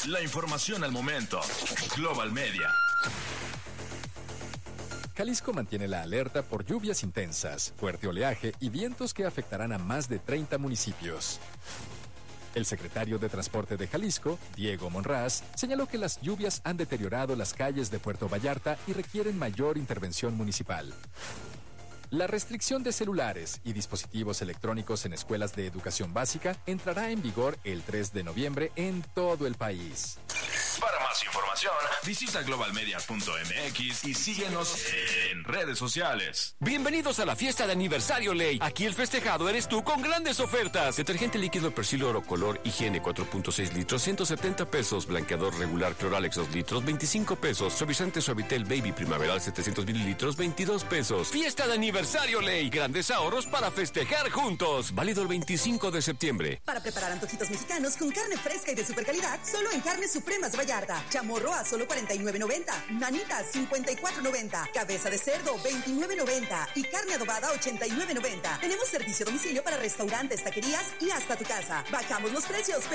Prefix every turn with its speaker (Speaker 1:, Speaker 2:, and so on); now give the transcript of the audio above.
Speaker 1: La información al momento. Global Media.
Speaker 2: Jalisco mantiene la alerta por lluvias intensas, fuerte oleaje y vientos que afectarán a más de 30 municipios. El secretario de Transporte de Jalisco, Diego Monraz, señaló que las lluvias han deteriorado las calles de Puerto Vallarta y requieren mayor intervención municipal. La restricción de celulares y dispositivos electrónicos en escuelas de educación básica entrará en vigor el 3 de noviembre en todo el país.
Speaker 1: Para más información, visita globalmedia.mx y síguenos en redes sociales.
Speaker 3: Bienvenidos a la fiesta de aniversario Ley. Aquí el festejado eres tú con grandes ofertas. Detergente líquido Persil Oro Color Higiene 4.6 litros, 170 pesos. Blanqueador regular Cloralex 2 litros, 25 pesos. Suavizante Suavitel Baby Primaveral 700 mililitros, 22 pesos. Fiesta de aniversario Ley. Grandes ahorros para festejar juntos. Válido el 25 de septiembre.
Speaker 4: Para preparar antojitos mexicanos con carne fresca y de super calidad, solo en Carnes Supremas de Vallarta. Chamorro a solo $49.90. Manitas $54.90. Cabeza de cerdo $29.90. Y carne adobada $89.90. Tenemos servicio a domicilio para restaurantes, taquerías y hasta tu casa. Bajamos los precios,